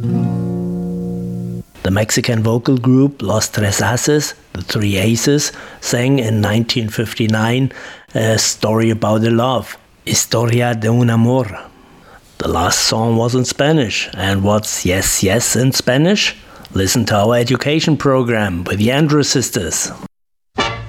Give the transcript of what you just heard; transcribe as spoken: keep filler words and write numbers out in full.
The Mexican vocal group Los Tres Aces, the Three Aces, sang in nineteen fifty-nine a story about a love, Historia de un amor. The last song was in Spanish, and what's yes, yes in Spanish? Listen to our education program with the Andrews Sisters.